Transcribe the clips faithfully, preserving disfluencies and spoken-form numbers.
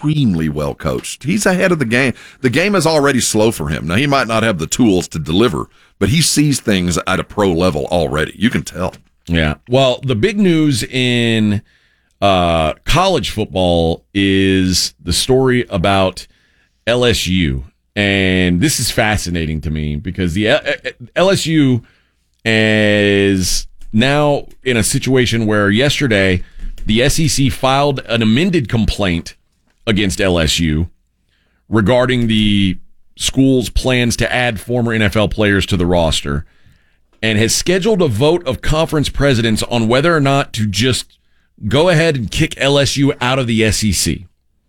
extremely well coached. He's ahead of the game. The game is already slow for him. Now, he might not have the tools to deliver, but he sees things at a pro level already. You can tell. Yeah. Well, the big news in uh, college football is the story about L S U. And this is fascinating to me because the L S U is now in a situation where yesterday the S E C filed an amended complaint against L S U regarding the school's plans to add former N F L players to the roster and has scheduled a vote of conference presidents on whether or not to just go ahead and kick L S U out of the S E C.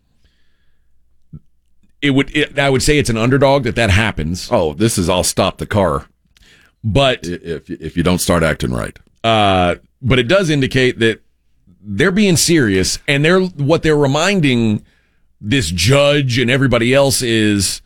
It would, it, I would say it's an underdog that that happens. Oh, this is I'll stop the car. But if if you don't start acting right. Uh, but it does indicate that they're being serious, and they're what they're reminding this judge and everybody else is,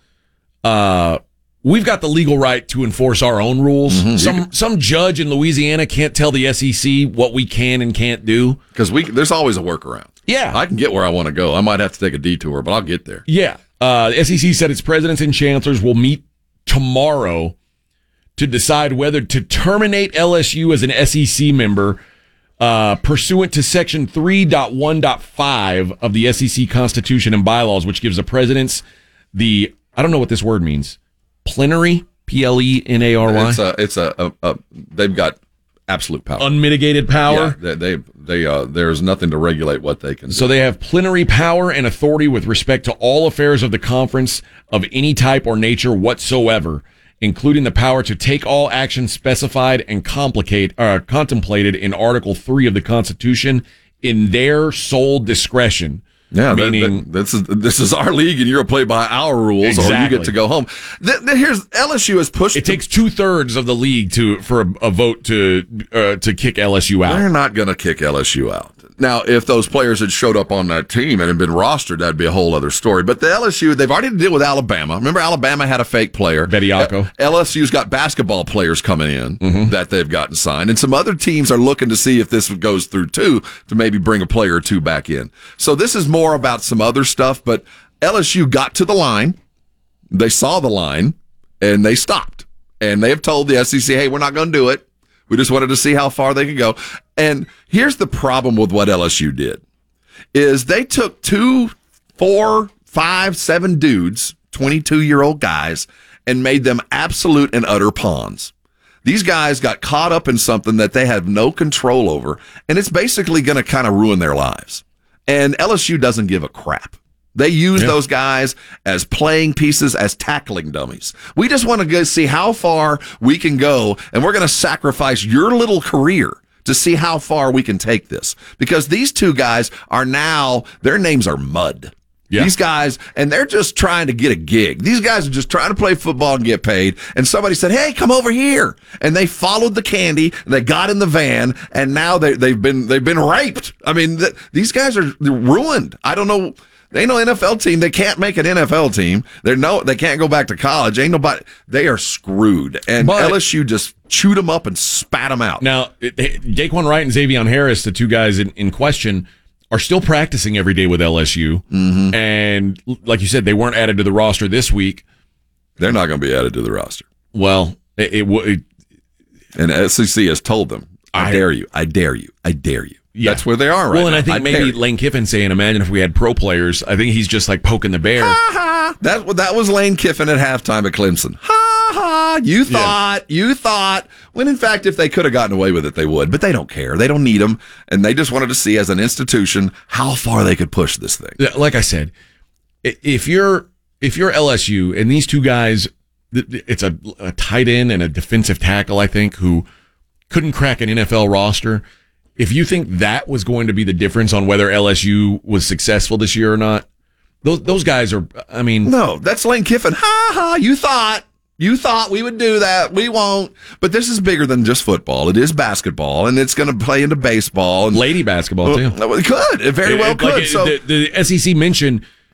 uh, we've got the legal right to enforce our own rules. Mm-hmm. Some some judge in Louisiana can't tell the S E C what we can and can't do because we there's always a workaround. Yeah, I can get where I want to go. I might have to take a detour, but I'll get there. Yeah. Uh, the S E C said its presidents and chancellors will meet tomorrow to decide whether to terminate L S U as an S E C member uh, pursuant to Section three point one point five of the S E C Constitution and bylaws, which gives the presidents the, I don't know what this word means, plenary, P L E N A R Y? It's a, it's a, a, a they've got absolute power. Unmitigated power? Yeah, they, they, they uh, there's nothing to regulate what they can do. So they have plenary power and authority with respect to all affairs of the conference of any type or nature whatsoever, including the power to take all actions specified and complicate, uh, contemplated in Article three of the Constitution in their sole discretion. Yeah, meaning that, that, this is this is our league, and you're going to play by our rules, exactly. or you get to go home. The, the, here's L S U has pushed. It to, takes two thirds of the league to for a, a vote to uh, to kick L S U out. They're not going to kick L S U out. Now, if those players had showed up on that team and had been rostered, that'd be a whole other story. But the L S U, they've already dealt with Alabama. Remember, Alabama had a fake player. Bediako. L S U's got basketball players coming in mm-hmm. that they've gotten signed. And some other teams are looking to see if this goes through, too, to maybe bring a player or two back in. So this is more about some other stuff. But L S U got to the line. They saw the line, and they stopped. And they have told the S E C, hey, we're not going to do it. We just wanted to see how far they could go. And here's the problem with what L S U did, is they took two, four, five, seven dudes, twenty-two-year-old guys, and made them absolute and utter pawns. These guys got caught up in something that they have no control over, and it's basically going to kind of ruin their lives. And L S U doesn't give a crap. They use yeah. those guys as playing pieces, as tackling dummies. We just want to go see how far we can go, and we're going to sacrifice your little career to see how far we can take this. Because these two guys are now, their names are mud. Yeah. These guys, and they're just trying to get a gig. These guys are just trying to play football and get paid. And somebody said, hey, come over here. And they followed the candy, and they got in the van, and now they, they've been they've been raped. I mean, th- these guys are ruined. I don't know. They ain't no N F L team. They can't make an N F L team. They're no, they can't go back to college. Ain't nobody. They are screwed. And but, L S U just chewed them up and spat them out. Now, Daquan Wright and Xavier Harris, the two guys in, in question, are still practicing every day with L S U. Mm-hmm. And like you said, they weren't added to the roster this week. They're not going to be added to the roster. Well, it, it, it and S E C has told them, I, I dare you. I dare you. I dare you. Yeah. That's where they are right Well, and now. I think I maybe Lane Kiffin saying, imagine if we had pro players. I think he's just like poking the bear. Ha, ha. That, that was Lane Kiffin at halftime at Clemson. Ha, ha. You thought, yeah. you thought. When, in fact, if they could have gotten away with it, they would. But they don't care. They don't need them. And they just wanted to see, as an institution, how far they could push this thing. Like I said, if you're if you're L S U and these two guys, it's a, a tight end and a defensive tackle, I think, who couldn't crack an N F L roster. If you think that was going to be the difference on whether L S U was successful this year or not, those those guys are, I mean... No, that's Lane Kiffin. Ha, ha, you thought. You thought we would do that. We won't. But this is bigger than just football. It is basketball, and it's going to play into baseball. And, lady basketball, too. Well, it could. It very well it, could. Like so the, the S E C mentioned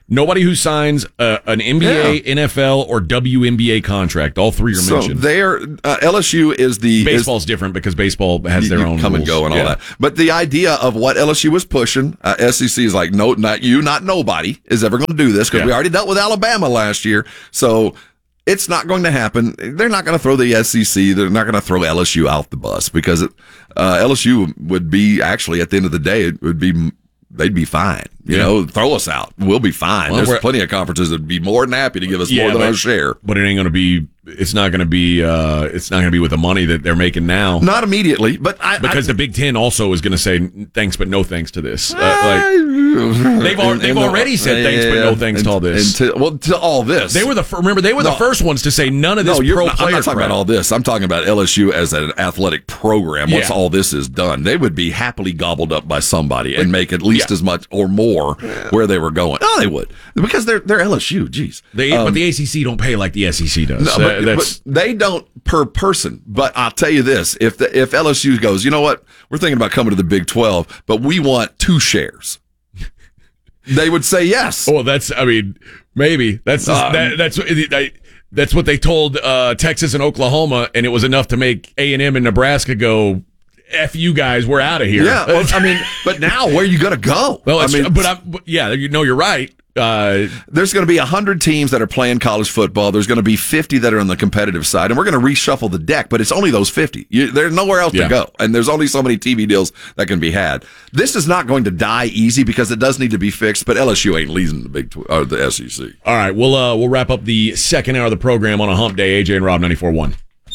Nobody who signs uh, an N B A, Yeah. N F L, or W N B A contract. All three are So mentioned. they're uh, L S U is the Baseball's is, different because baseball has their you own come rules. and go and all Yeah. that. But the idea of what L S U was pushing, uh, S E C is like, no, not you, not nobody is ever going to do this because Yeah. we already dealt with Alabama last year. So it's not going to happen. They're not going to throw the S E C. They're not going to throw L S U out the bus because it, uh, L S U would be actually at the end of the day, it would be. They'd be fine. You Yeah. know, throw us out. We'll be fine. Well, There's we're- plenty of conferences that'd be more than happy to give us Yeah, more than but- our share. But it ain't going to be. It's not going to be. Uh, it's not going to be with the money that they're making now. Not immediately, but I, Because I, the Big Ten also is going to say thanks, but no thanks to this. Uh, like they've al- they've already said thanks, but no thanks to all this. And to, well, to all this, They were the fir- remember they were the No. first ones to say none of this no, you're pro not, I'm player not talking crap. about all this. I'm talking about L S U as an athletic program. Once Yeah. all this is done, they would be happily gobbled up by somebody and make at least Yeah. as much or more where they were going. Oh, they would because they're they're L S U. Jeez, They, Um, but the A C C don't pay like the S E C does. No, Uh, but, that's but they don't per person. But I'll tell you this: if the, if L S U goes, you know what, we're thinking about coming to the Big twelve, but we want two shares, they would say yes. oh, that's I mean maybe that's just, Um, that, that's what- I, that's what they told uh, Texas and Oklahoma, and it was enough to make A and M and Nebraska go. F you guys, we're out of here. Yeah, well, I mean, but now where are you going to go? Well, I it's, mean, but I'm, but yeah, you know, you're right. Uh, there's going to be one hundred teams that are playing college football. There's going to be fifty that are on the competitive side, and we're going to reshuffle the deck, but it's only those fifty. You, there's nowhere else Yeah. to go, and there's only so many T V deals that can be had. This is not going to die easy because it does need to be fixed, but L S U ain't leading the Big Tw- or the S E C. all right, we'll uh, we'll wrap up the second hour of the program on a hump day. A J and Rob ninety-four point one.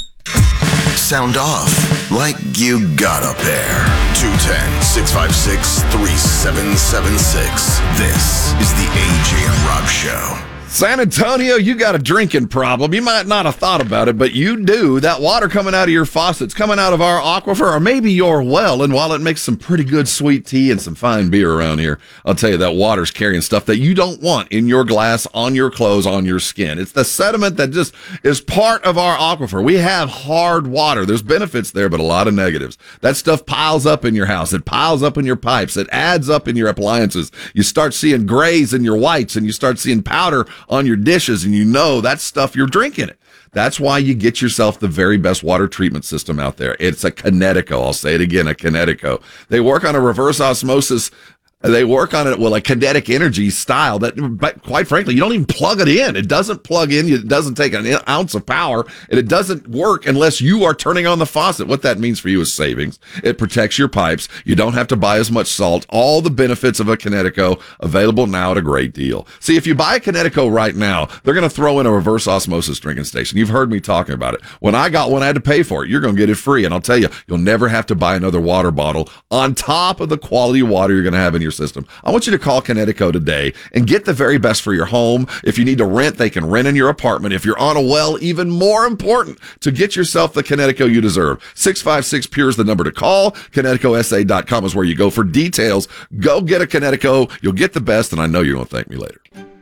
Sound off like you got up there. two one zero, six five six, three seven seven six. This is the A J and Rob Show. San Antonio, you got a drinking problem. You might not have thought about it, but you do. That water coming out of your faucets, coming out of our aquifer, or maybe your well, and while it makes some pretty good sweet tea and some fine beer around here, I'll tell you that water's carrying stuff that you don't want in your glass, on your clothes, on your skin. It's the sediment that just is part of our aquifer. We have hard water. There's benefits there, but a lot of negatives. That stuff piles up in your house. It piles up in your pipes. It adds up in your appliances. You start seeing grays in your whites, and you start seeing powder on your dishes, and you know that stuff you're drinking it. That's why you get yourself the very best water treatment system out there. It's a Kinetico. I'll say it again, a Kinetico. They work on a reverse osmosis. They work on it with a kinetic energy style that, but quite frankly, you don't even plug it in. It doesn't plug in. It doesn't take an ounce of power, and it doesn't work unless you are turning on the faucet. What that means for you is savings. It protects your pipes. You don't have to buy as much salt. All the benefits of a Kinetico available now at a great deal. See, if you buy a Kinetico right now, they're going to throw in a reverse osmosis drinking station. You've heard me talking about it. When I got one, I had to pay for it. You're going to get it free, and I'll tell you, you'll never have to buy another water bottle on top of the quality water you're going to have in your system. I want you to call Kinetico today and get the very best for your home. If you need to rent, they can rent in your apartment. If you're on a well, even more important to get yourself the Kinetico you deserve. six five six Pure is the number to call. Kinetico S A dot com is where you go for details. Go get a Kinetico. You'll get the best, and I know you're going to thank me later.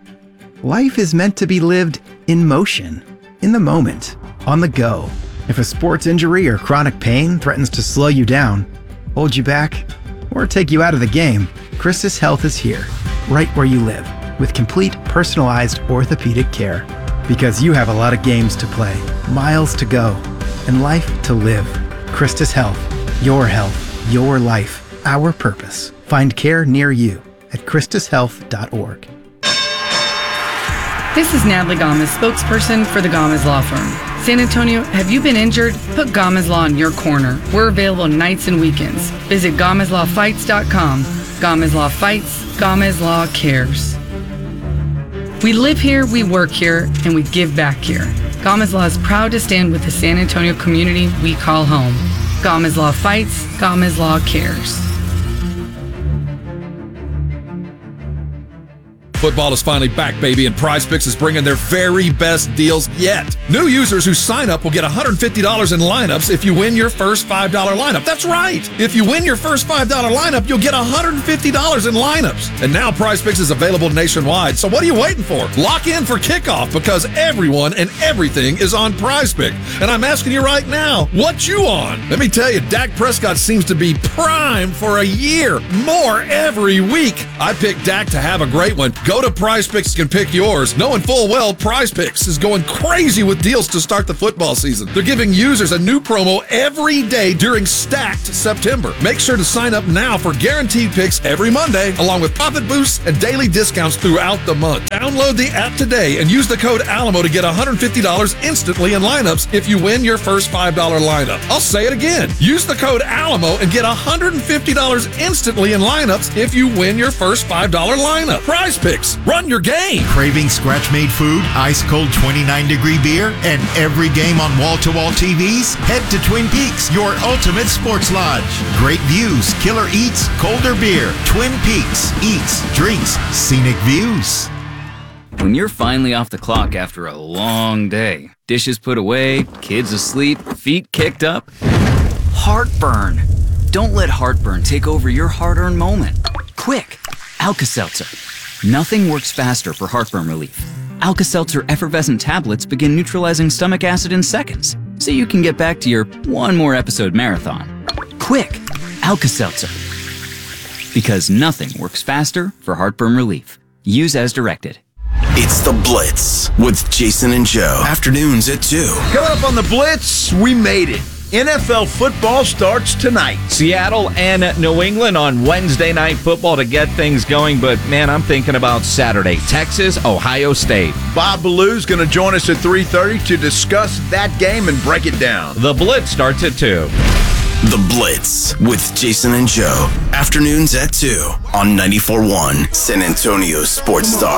Life is meant to be lived in motion, in the moment, on the go. If a sports injury or chronic pain threatens to slow you down, hold you back, or take you out of the game, Christus Health is here, right where you live, with complete personalized orthopedic care. Because you have a lot of games to play, miles to go, and life to live. Christus Health, your health, your life, our purpose. Find care near you at christus health dot org. This is Natalie Gomez, spokesperson for the Gomez Law Firm. San Antonio, have you been injured? Put Gomez Law in your corner. We're available nights and weekends. Visit gomez law fights dot com. Gomez Law Fights, Gomez Law Cares. We live here, we work here, and we give back here. Gomez Law is proud to stand with the San Antonio community we call home. Gomez Law Fights, Gomez Law Cares. Football is finally back, baby, and PrizePicks is bringing their very best deals yet. New users who sign up will get one hundred fifty dollars in lineups if you win your first five dollar lineup. That's right. If you win your first five dollar lineup, you'll get one hundred fifty dollars in lineups. And now PrizePicks is available nationwide. So what are you waiting for? Lock in for kickoff because everyone and everything is on PrizePicks. And I'm asking you right now, what you on? Let me tell you, Dak Prescott seems to be primed for a year. More every week. I picked Dak to have a great one. Go to PrizePicks and pick yours, knowing full well PrizePicks is going crazy with deals to start the football season. They're giving users a new promo every day during Stacked September. Make sure to sign up now for guaranteed picks every Monday, along with profit boosts and daily discounts throughout the month. Download the app today and use the code Alamo to get one hundred fifty dollars instantly in lineups if you win your first five dollar lineup. I'll say it again. Use the code Alamo and get one hundred fifty dollars instantly in lineups if you win your first five dollar lineup. PrizePicks, run your game. Craving scratch-made food, ice-cold twenty-nine degree beer, and every game on wall-to-wall T Vs? Head to Twin Peaks, your ultimate sports lodge. Great views, killer eats, colder beer. Twin Peaks, eats, drinks, scenic views. When you're finally off the clock after a long day, dishes put away, kids asleep, feet kicked up, heartburn. Don't let heartburn take over your hard-earned moment. Quick, Alka-Seltzer. Nothing works faster for heartburn relief. Alka-Seltzer effervescent tablets begin neutralizing stomach acid in seconds, so you can get back to your one more episode marathon. Quick, Alka-Seltzer. Because nothing works faster for heartburn relief. Use as directed. It's The Blitz with Jason and Joe. Afternoons at two. Coming up on The Blitz, we made it. N F L football starts tonight. Seattle and New England on Wednesday Night Football to get things going, but man, I'm thinking about Saturday. Texas, Ohio State. Bob Ballou's going to join us at three thirty to discuss that game and break it down. The Blitz starts at two. The Blitz with Jason and Joe. Afternoons at two on ninety-four point one San Antonio Sports Star.